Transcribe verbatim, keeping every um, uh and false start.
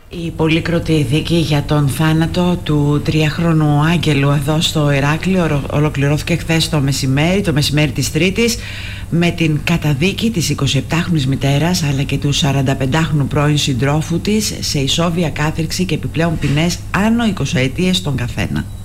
Η πολύκροτη δίκη για τον θάνατο του τριάχρονου Άγγελου εδώ στο Ηράκλειο ολοκληρώθηκε χθες το μεσημέρι, το μεσημέρι της Τρίτης, με την καταδίκη της εικοσιεπτάχρονης μητέρας αλλά και του σαρανταπεντάχρονου πρώην συντρόφου της σε ισόβια κάθριξη και επιπλέον ποινές άνω εικοσαετίες τον καθένα.